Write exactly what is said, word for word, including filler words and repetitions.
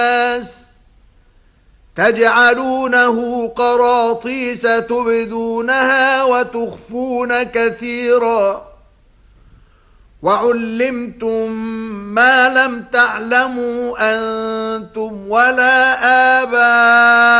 الناس تجعلونه قراطيس تبدونها وتخفون كثيرا وعلمتم ما لم تعلموا أنتم ولا آباؤكم